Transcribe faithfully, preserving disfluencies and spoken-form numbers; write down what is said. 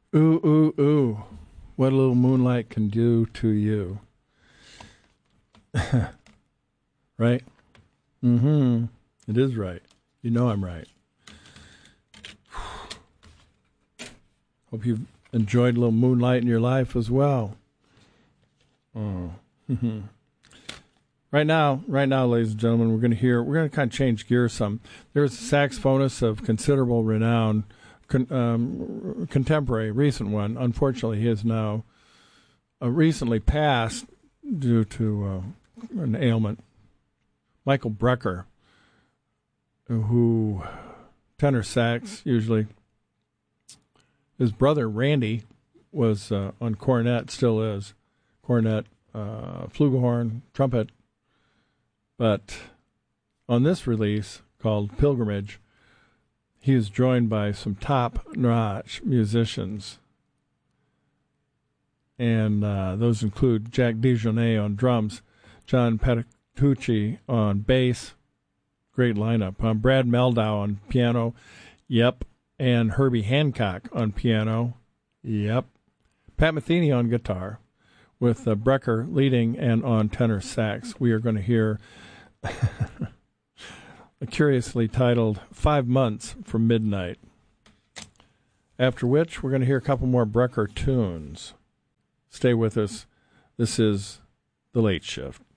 Ooh, ooh, ooh. What a little moonlight can do to you. Right? Mm-hmm. It is right. You know I'm right. Hope you've enjoyed a little moonlight in your life as well. Oh. Right now, right now, ladies and gentlemen, we're going to hear, we're going to kind of change gears some. There's a saxophonist of considerable renown, con, um, contemporary, recent one. Unfortunately, he is now uh, recently passed due to uh, an ailment. Michael Brecker, who, tenor sax usually. His brother, Randy, was uh, on cornet, still is. Cornet, uh, flugelhorn, trumpet. But on this release called Pilgrimage, he is joined by some top-notch musicians. And uh, those include Jack DeJohnette on drums, John Petrucci on bass, great lineup, um, Brad Meldau on piano, yep, and Herbie Hancock on piano, yep, Pat Metheny on guitar, with uh, Brecker leading and on tenor sax. We are going to hear a curiously titled Five Months from Midnight. After which, we're going to hear a couple more Brecker tunes. Stay with us. This is The Late Shift.